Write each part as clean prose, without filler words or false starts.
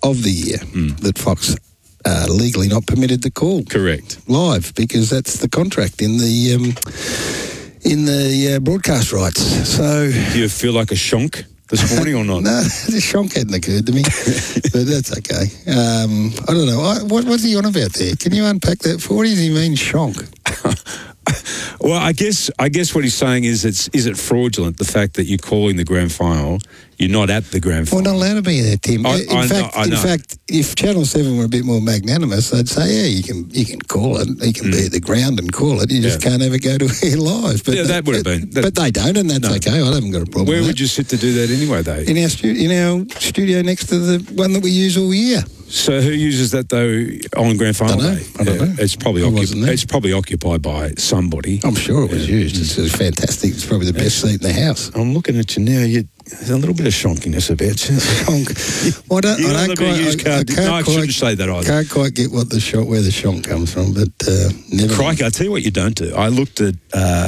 of the year that Fox legally not permitted to call. Correct. Live, because that's the contract in the broadcast rights. So, do you feel like a shonk this morning or not? No, the shonk hadn't occurred to me, but that's okay. I don't know. What's he on about there? Can you unpack that for? What does he mean, shonk? Well, I guess what he's saying is it fraudulent, the fact that you're calling the grand final, you're not at the grand final. We're not allowed to be there, Tim. In fact, if Channel 7 were a bit more magnanimous, they'd say, yeah, you can call it. You can be at the ground and call it. You just can't ever go to air live. But that would have been. But they don't, and that's okay. I haven't got a problem with that. Where would you sit to do that anyway, though? In our studio next to the one that we use all year. So who uses that though on grand final day? I don't know. It's probably occupied by somebody. I'm sure it was used. It's fantastic. It's probably the best seat in the house. I'm looking at you now. There's a little bit of shonkiness about you. I shouldn't say that either. Can't quite get where the shonk comes from, but never. Crikey, I'll tell you what you don't do. I looked at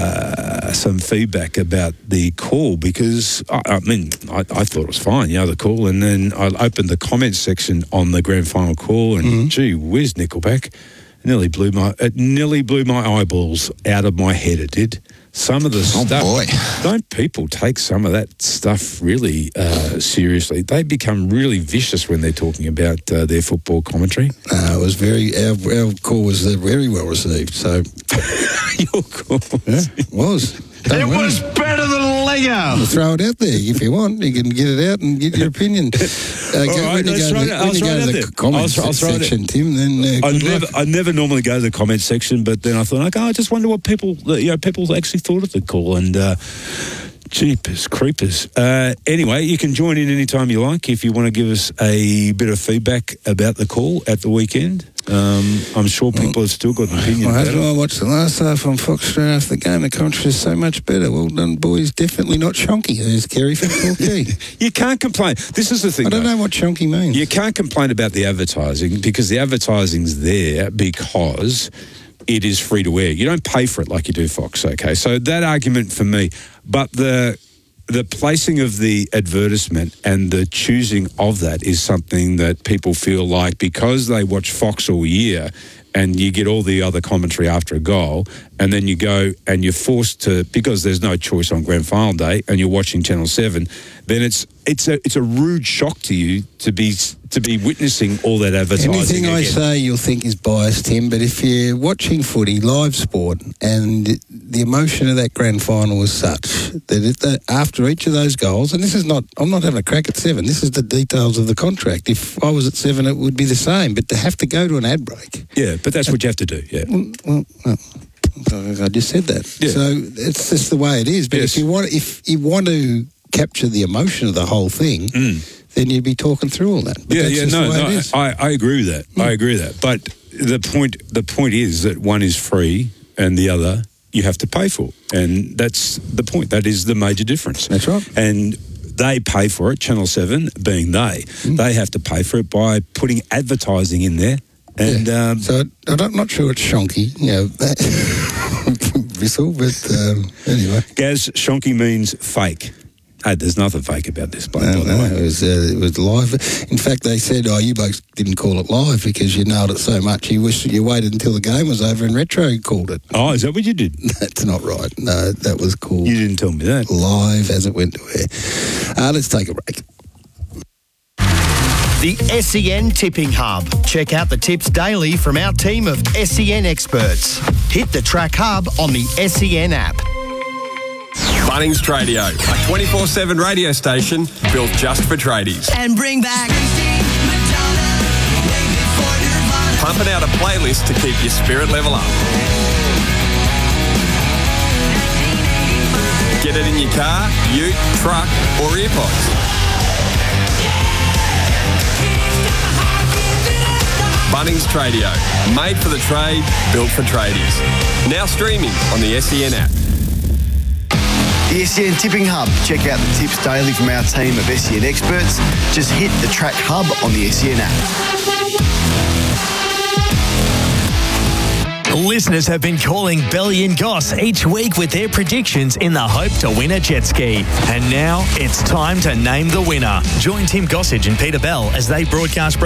some feedback about the call because, I thought it was fine, the call, and then I opened the comments section on the grand final call, and gee whiz, Nickelback, it nearly blew my eyeballs out of my head, it did. Some of the stuff. Boy. Don't people take some of that stuff really seriously? They become really vicious when they're talking about their football commentary. It was our call was very well received. So your call, was. It was better than Lego. I'll throw it out there if you want. You can get it out and get your opinion. All right, let's throw it out. I'll throw it out there. Comments section, Tim. Then I never normally go to the comments section, but then I thought, I just wonder what people actually thought of the call, and jeepers creepers. Anyway, you can join in anytime you like if you want to give us a bit of feedback about the call at the weekend. I'm sure people have still got an opinion about it. I watched the last half on Fox straight after the game. The commentary is so much better. Well done, boys. Definitely not shonky. There's Kerry from Torquay. You can't complain. This is the thing. I don't know what shonky means. You can't complain about the advertising because the advertising's there because it is free to air. You don't pay for it like you do Fox, okay? So that argument for me, but the placing of the advertisement and the choosing of that is something that people feel like because they watch Fox all year and you get all the other commentary after a goal, and then you go and you're forced to, because there's no choice on grand final day and you're watching Channel 7, then it's a rude shock to you to be witnessing all that advertising. Anything I say you'll think is biased, Tim, but if you're watching footy, live sport, and the emotion of that grand final was such that after each of those goals, and I'm not having a crack at 7, this is the details of the contract. If I was at 7, it would be the same, but to have to go to an ad break. Yeah, but that's what you have to do, yeah. Well, I just said that. Yeah. So it's just the way it is. But if you want to capture the emotion of the whole thing, then you'd be talking through all that. But I agree with that. I agree with that. But the point is that one is free and the other you have to pay for, and that's the point. That is the major difference. That's right. And they pay for it. Channel 7, being they have to pay for it by putting advertising in there. And so I'm not sure it's shonky, whistle, but anyway. Gaz, shonky means fake. Hey, there's nothing fake about this bloke, by the way. It was live. In fact, they said, you blokes didn't call it live because you nailed it so much. You wished you waited until the game was over and Retro called it. Oh, is that what you did? That's not right. No, that was called... You didn't tell me that. Live as it went to air. Let's take a break. The SEN Tipping Hub. Check out the tips daily from our team of SEN experts. Hit the Track Hub on the SEN app. Bunnings Tradio, a 24/7 radio station built just for tradies. And bring back Pumping out a playlist to keep your spirit level up. Get it in your car, ute, truck or earpods. Bunnings Tradio, made for the trade, built for tradies. Now streaming on the SEN app. The SEN Tipping Hub. Check out the tips daily from our team of SEN experts. Just hit the Track Hub on the SEN app. Listeners have been calling Belly and Goss each week with their predictions in the hope to win a jet ski. And now it's time to name the winner. Join Tim Gossage and Peter Bell as they broadcast